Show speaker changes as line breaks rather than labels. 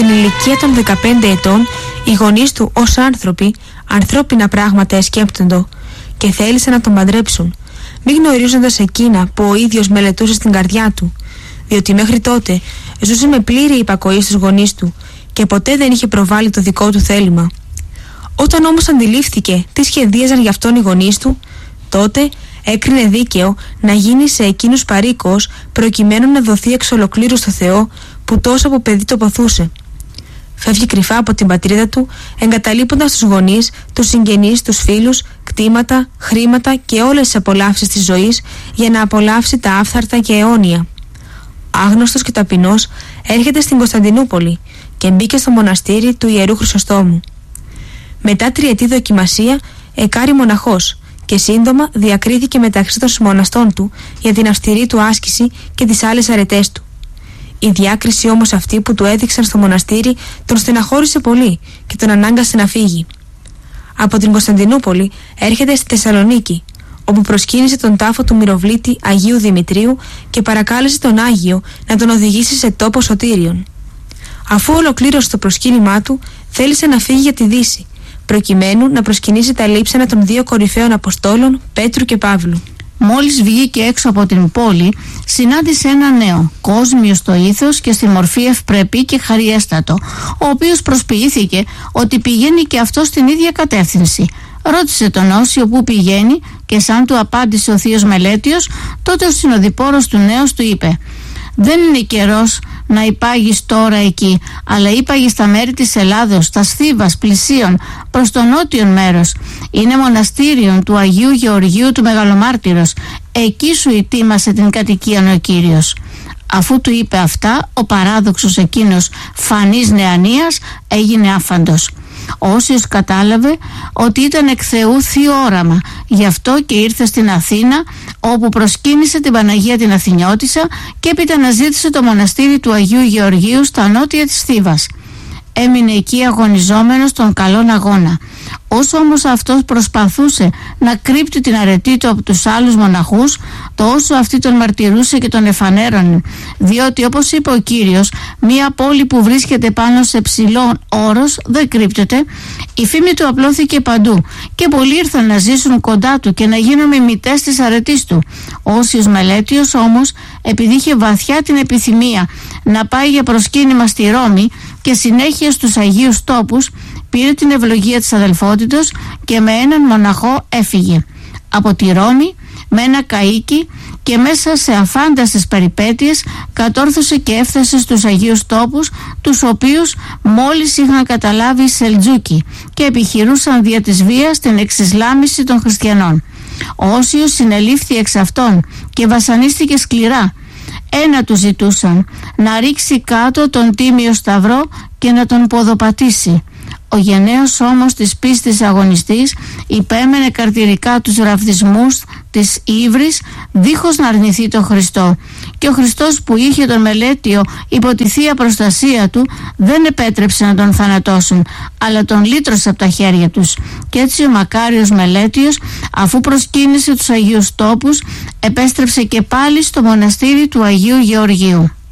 την ηλικία των 15 ετών, οι γονείς του ως άνθρωποι, ανθρώπινα πράγματα εσκέπτοντο και θέλησαν να τον παντρέψουν, μη γνωρίζοντας εκείνα που ο ίδιος μελετούσε στην καρδιά του, διότι μέχρι τότε ζούσε με πλήρη υπακοή στους γονείς του και ποτέ δεν είχε προβάλει το δικό του θέλημα. Όταν όμως αντιλήφθηκε τι σχεδίαζαν γι' αυτόν οι γονείς του, τότε έκρινε δίκαιο να γίνει σε εκείνους παροίκος προκειμένου να δοθεί εξ ολοκλήρου στο Θεό που τόσο από παιδί το ποθούσε. Φεύγει κρυφά από την πατρίδα του, εγκαταλείποντας τους γονείς, τους συγγενείς, τους φίλους, κτήματα, χρήματα και όλες τις απολαύσεις της ζωής για να απολαύσει τα άφθαρτα και αιώνια. Άγνωστος και ταπεινός έρχεται στην Κωνσταντινούπολη και μπήκε στο μοναστήρι του Ιερού Χρυσοστόμου. Μετά τριετή δοκιμασία εκάρη μοναχός και σύντομα διακρίθηκε μεταξύ των συμμοναστών του για την αυστηρή του άσκηση και τις άλλες αρετές του. Η διάκριση όμως αυτή που του έδειξαν στο μοναστήρι τον στεναχώρησε πολύ και τον ανάγκασε να φύγει. Από την Κωνσταντινούπολη έρχεται στη Θεσσαλονίκη, όπου προσκύνησε τον τάφο του μυροβλήτη Αγίου Δημητρίου και παρακάλεσε τον Άγιο να τον οδηγήσει σε τόπο σωτήριον. Αφού ολοκλήρωσε το προσκύνημά του, θέλησε να φύγει για τη Δύση, προκειμένου να προσκυνήσει τα λείψανα των δύο κορυφαίων Αποστόλων, Πέτρου και Παύλου.
Μόλις βγήκε έξω από την πόλη, συνάντησε ένα νέο, κόσμιο στο ήθος και στη μορφή ευπρεπή και χαριέστατο, ο οποίος προσποιήθηκε ότι πηγαίνει και αυτό στην ίδια κατεύθυνση. Ρώτησε τον Όσιο πού πηγαίνει και σαν του απάντησε ο θείος Μελέτιος, τότε ο συνοδοιπόρος του νέου του είπε: «Δεν είναι καιρός να υπάγεις τώρα εκεί, αλλά υπάγεις στα μέρη της Ελλάδος, τα Στίβας, πλησίων, προς το νότιον μέρος. Είναι μοναστήριον του Αγίου Γεωργίου του Μεγαλομάρτυρος. Εκεί σου ετοίμασε την κατοικία ο Κύριος». Αφού του είπε αυτά, ο παράδοξος εκείνος φανής νεανίας έγινε άφαντος. Ο Όσιος κατάλαβε ότι ήταν εκ Θεού θείο όραμα, γι' αυτό και ήρθε στην Αθήνα, όπου προσκύνησε την Παναγία την Αθηνιώτισσα και έπειτα αναζήτησε το μοναστήρι του Αγίου Γεωργίου στα νότια της Θήβας. Έμεινε εκεί αγωνιζόμενος τον καλόν αγώνα. Όσο όμως αυτός προσπαθούσε να κρύπτει την αρετή του από τους άλλους μοναχούς, τόσο αυτοί τον μαρτυρούσε και τον εφανέρωνε, διότι όπως είπε ο Κύριος, μία πόλη που βρίσκεται πάνω σε ψηλό όρος δεν κρύπτεται. Η φήμη του απλώθηκε παντού και πολλοί ήρθαν να ζήσουν κοντά του και να γίνουν μιμητές της αρετής του. Ο Όσιος Μελέτιος όμως, επειδή είχε βαθιά την επιθυμία να πάει για προσκύνημα στη Ρώμη και συνέχεια στους Αγίους Τόπους, πήρε την ευλογία της αδελφότητος και με έναν μοναχό έφυγε από τη Ρώμη με ένα καΐκι και μέσα σε αφάνταστες περιπέτειες κατόρθωσε και έφτασε στους Αγίους Τόπους, τους οποίους μόλις είχαν καταλάβει οι Σελτζούκοι και επιχειρούσαν δια της βίας την εξισλάμιση των χριστιανών. Ο Όσιος συνελήφθη εξ αυτών και βασανίστηκε σκληρά. Ένα του ζητούσαν, να ρίξει κάτω τον τίμιο σταυρό και να τον ποδοπατήσει. Ο γενναίος όμως της πίστης αγωνιστής υπέμενε καρτηρικά τους ραβδισμούς της ύβρης, δίχως να αρνηθεί τον Χριστό. Και ο Χριστός που είχε τον Μελέτιο υπό τη θεία προστασία του δεν επέτρεψε να τον θανατώσουν, αλλά τον λύτρωσε από τα χέρια τους. Και έτσι ο μακάριος Μελέτιος, αφού προσκύνησε τους Αγίους Τόπους, επέστρεψε και πάλι στο μοναστήρι του Αγίου Γεωργίου.